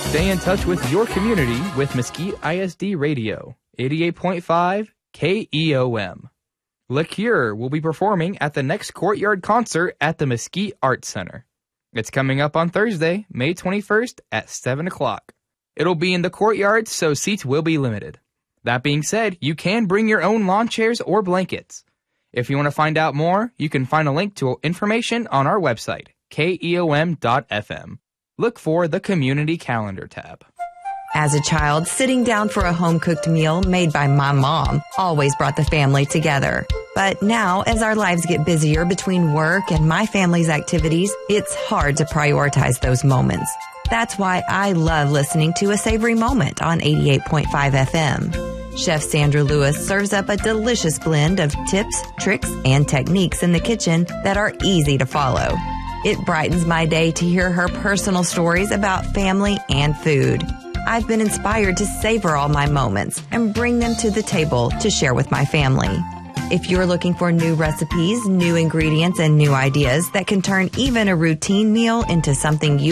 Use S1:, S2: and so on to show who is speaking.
S1: Stay in touch with your community with Mesquite ISD Radio, 88.5 KEOM. Le Cure will be performing at the next Courtyard concert at the Mesquite Arts Center. It's coming up on Thursday, May 21st at 7 o'clock. It'll be in the Courtyard, so seats will be limited. That being said, you can bring your own lawn chairs or blankets. If you want to find out more, you can find a link to information on our website, keom.fm. Look for the Community Calendar tab.
S2: As a child, sitting down for a home-cooked meal made by my mom always brought the family together. But now, as our lives get busier between work and my family's activities, it's hard to prioritize those moments. That's why I love listening to A Savory Moment on 88.5 FM. Chef Sandra Lewis serves up a delicious blend of tips, tricks, and techniques in the kitchen that are easy to follow. It brightens my day to hear her personal stories about family and food. I've been inspired to savor all my moments and bring them to the table to share with my family. If you're looking for new recipes, new ingredients, and new ideas that can turn even a routine meal into something you